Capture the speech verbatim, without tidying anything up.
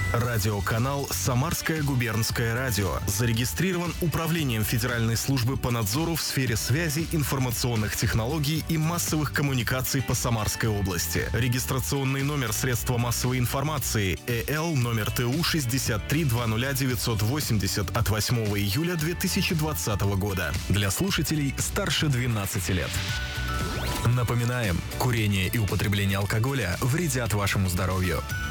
Радиоканал «Самарское губернское радио» зарегистрирован Управлением Федеральной службы по надзору в сфере связи, информационных технологий и массовых коммуникаций по Самарской области. Регистрационный номер средства массовой информации ЭЛ номер ТУ шестьдесят три двадцать девятьсот восемьдесят от восьмого июля две тысячи двадцатого года. Для слушателей старше двенадцати лет. Напоминаем, курение и употребление алкоголя вредят вашему здоровью.